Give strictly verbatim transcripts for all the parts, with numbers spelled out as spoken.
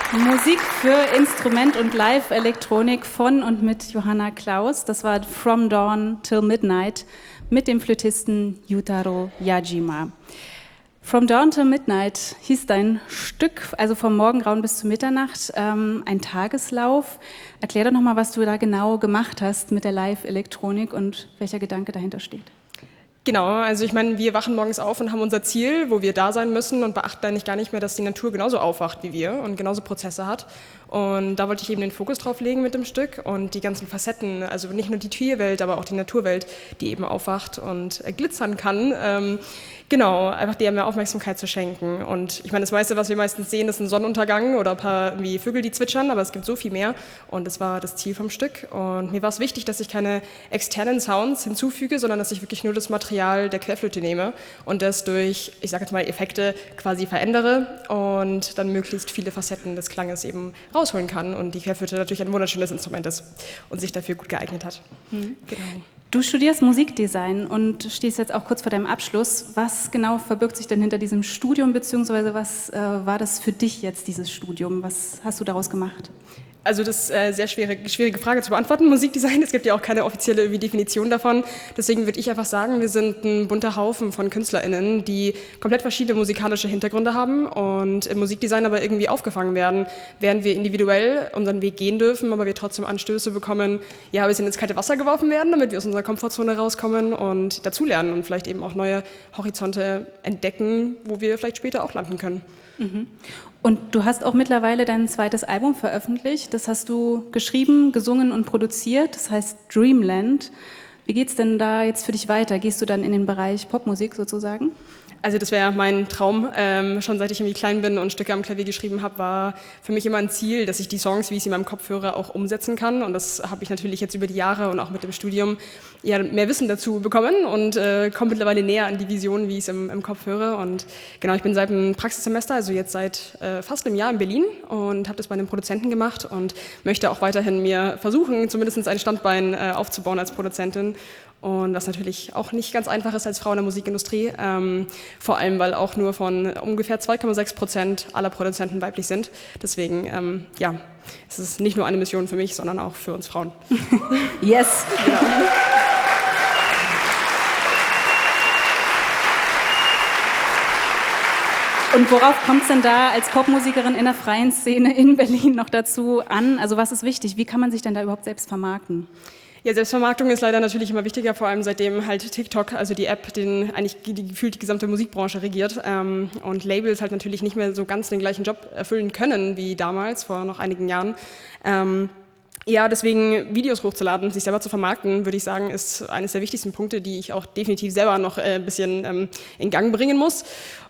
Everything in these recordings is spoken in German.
Musik für Instrument und Live-Elektronik von und mit Johanna Klaus. Das war From Dawn Till Midnight mit dem Flötisten Yutaro Yajima. From Dawn Till Midnight hieß dein Stück, also vom Morgengrauen bis zur Mitternacht, ähm, ein Tageslauf. Erklär doch nochmal, was du da genau gemacht hast mit der Live-Elektronik und welcher Gedanke dahinter steht. Genau, also ich meine, wir wachen morgens auf und haben unser Ziel, wo wir da sein müssen und beachten eigentlich gar nicht mehr, dass die Natur genauso aufwacht wie wir und genauso Prozesse hat. Und da wollte ich eben den Fokus drauf legen mit dem Stück und die ganzen Facetten, also nicht nur die Tierwelt, aber auch die Naturwelt, die eben aufwacht und glitzern kann. Ähm, genau, einfach der mehr Aufmerksamkeit zu schenken. Und ich meine, das meiste, was wir meistens sehen, ist ein Sonnenuntergang oder ein paar irgendwie Vögel, die zwitschern, aber es gibt so viel mehr. Und das war das Ziel vom Stück. Und mir war es wichtig, dass ich keine externen Sounds hinzufüge, sondern dass ich wirklich nur das Material der Querflöte nehme und das durch, ich sage jetzt mal, Effekte quasi verändere und dann möglichst viele Facetten des Klanges eben rausholen kann und die Querflöte natürlich ein wunderschönes Instrument ist und sich dafür gut geeignet hat. Mhm. Genau. Du studierst Musikdesign und stehst jetzt auch kurz vor deinem Abschluss. Was genau verbirgt sich denn hinter diesem Studium, beziehungsweise was äh, war das für dich jetzt, dieses Studium? Was hast du daraus gemacht? Also das ist eine sehr schwierige, schwierige Frage zu beantworten, Musikdesign. Es gibt ja auch keine offizielle irgendwie Definition davon. Deswegen würde ich einfach sagen, wir sind ein bunter Haufen von KünstlerInnen, die komplett verschiedene musikalische Hintergründe haben und im Musikdesign aber irgendwie aufgefangen werden, während wir individuell unseren Weg gehen dürfen, aber wir trotzdem Anstöße bekommen, ja, ein bisschen ins kalte Wasser geworfen werden, damit wir aus unserer Komfortzone rauskommen und dazulernen und vielleicht eben auch neue Horizonte entdecken, wo wir vielleicht später auch landen können. Mhm. Und du hast auch mittlerweile dein zweites Album veröffentlicht. Das hast du geschrieben, gesungen und produziert. Das heißt Dreamland. Wie geht's denn da jetzt für dich weiter? Gehst du dann in den Bereich Popmusik sozusagen? Also das wäre mein Traum. Ähm, schon seit ich irgendwie klein bin und Stücke am Klavier geschrieben habe, war für mich immer ein Ziel, dass ich die Songs, wie ich sie in meinem Kopf höre, auch umsetzen kann. Und das habe ich natürlich jetzt über die Jahre und auch mit dem Studium ja, mehr Wissen dazu bekommen und äh, komme mittlerweile näher an die Vision, wie ich es im, im Kopf höre. Und genau, ich bin seit dem Praxissemester, also jetzt seit äh, fast einem Jahr in Berlin und habe das bei einem Produzenten gemacht und möchte auch weiterhin mir versuchen, zumindest ein Standbein äh, aufzubauen als Produzentin. Und was natürlich auch nicht ganz einfach ist als Frau in der Musikindustrie, ähm, vor allem, weil auch nur von ungefähr zwei Komma sechs Prozent aller Produzenten weiblich sind. Deswegen, ähm, ja, es ist nicht nur eine Mission für mich, sondern auch für uns Frauen. Yes! Genau. Und worauf kommt es denn da als Popmusikerin in der freien Szene in Berlin noch dazu an? Also was ist wichtig? Wie kann man sich denn da überhaupt selbst vermarkten? Ja, Selbstvermarktung ist leider natürlich immer wichtiger, vor allem seitdem halt TikTok, also die App, den eigentlich die, gefühlt die gesamte Musikbranche regiert ähm, und Labels halt natürlich nicht mehr so ganz den gleichen Job erfüllen können wie damals, vor noch einigen Jahren. Ähm, Ja, deswegen Videos hochzuladen, sich selber zu vermarkten, würde ich sagen, ist eines der wichtigsten Punkte, die ich auch definitiv selber noch äh, ein bisschen ähm, in Gang bringen muss.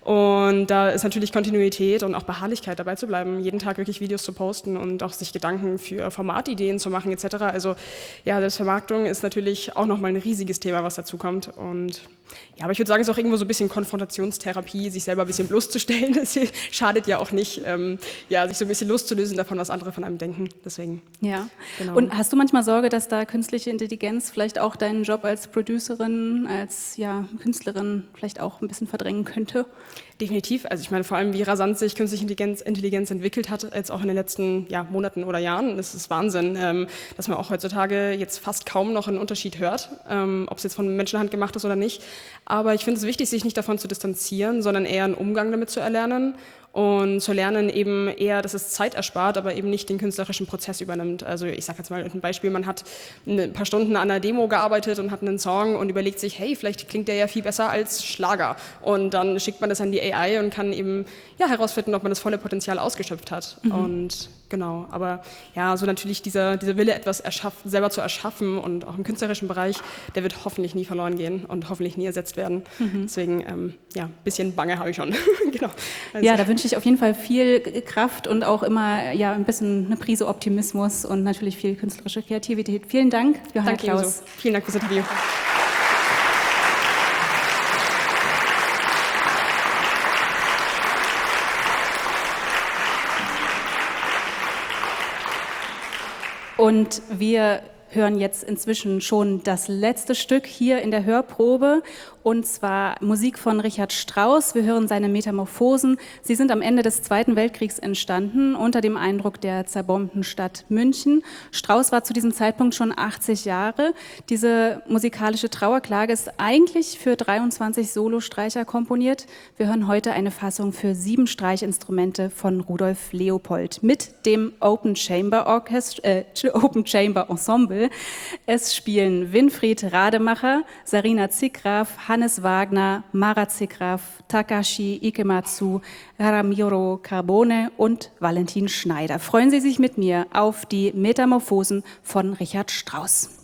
Und da ist natürlich Kontinuität und auch Beharrlichkeit dabei zu bleiben, jeden Tag wirklich Videos zu posten und auch sich Gedanken für Formatideen zu machen et cetera. Also ja, Selbstvermarktung ist natürlich auch nochmal ein riesiges Thema, was dazu kommt. Und ja, aber ich würde sagen, es ist auch irgendwo so ein bisschen Konfrontationstherapie, sich selber ein bisschen bloßzustellen. Das schadet ja auch nicht, ähm, ja, sich so ein bisschen loszulösen davon, was andere von einem denken. Deswegen. Ja. Genau. Und hast du manchmal Sorge, dass da künstliche Intelligenz vielleicht auch deinen Job als Producerin, als ja, Künstlerin vielleicht auch ein bisschen verdrängen könnte? Definitiv. Also ich meine, vor allem wie rasant sich künstliche Intelligenz, Intelligenz entwickelt hat, jetzt auch in den letzten ja, Monaten oder Jahren. Das ist Wahnsinn, ähm, dass man auch heutzutage jetzt fast kaum noch einen Unterschied hört, ähm, ob es jetzt von Menschenhand gemacht ist oder nicht. Aber ich finde es wichtig, sich nicht davon zu distanzieren, sondern eher einen Umgang damit zu erlernen. Und zu lernen eben eher, dass es Zeit erspart, aber eben nicht den künstlerischen Prozess übernimmt. Also ich sage jetzt mal ein Beispiel, man hat ein paar Stunden an einer Demo gearbeitet und hat einen Song und überlegt sich, hey, vielleicht klingt der ja viel besser als Schlager. Und dann schickt man das an die A I und kann eben ja, herausfinden, ob man das volle Potenzial ausgeschöpft hat. Mhm. Und genau, aber ja, so natürlich dieser, dieser Wille, etwas erschaffen, selber zu erschaffen und auch im künstlerischen Bereich, der wird hoffentlich nie verloren gehen und hoffentlich nie ersetzt werden. Mhm. Deswegen, ähm, ja, ein bisschen Bange habe ich schon. Genau. Also, ja, da wünsche ich auf jeden Fall viel Kraft und auch immer ja, ein bisschen eine Prise Optimismus und natürlich viel künstlerische Kreativität. Vielen Dank, Johanna Danke, Klaus. Ebenso. Vielen Dank fürs Interview. Und wir hören jetzt inzwischen schon das letzte Stück hier in der Hörprobe, und zwar Musik von Richard Strauss. Wir hören seine Metamorphosen. Sie sind am Ende des Zweiten Weltkriegs entstanden, unter dem Eindruck der zerbombten Stadt München. Strauss war zu diesem Zeitpunkt schon achtzig Jahre. Diese musikalische Trauerklage ist eigentlich für dreiundzwanzig Solostreicher komponiert. Wir hören heute eine Fassung für sieben Streichinstrumente von Rudolf Leopold mit dem Open Chamber Orchestra, äh, Open Chamber Ensemble. Es spielen Winfried Rademacher, Sarina Zickgraf, Hannes Wagner, Mara Zickgraf, Takashi Ikematsu, Ramiro Carbone und Valentin Schneider. Freuen Sie sich mit mir auf die Metamorphosen von Richard Strauss.